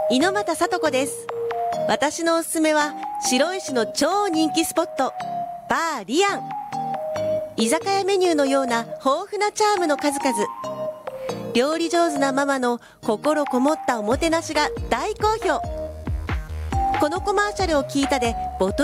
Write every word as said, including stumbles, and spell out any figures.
猪俣さと子です。私のおすすめは白石の超人気スポット、バーリアン。居酒屋メニューのような豊富なチャームの数々。料理上手なママの心こもったおもてなしが大好評。このコマーシャルを聞いたでボトル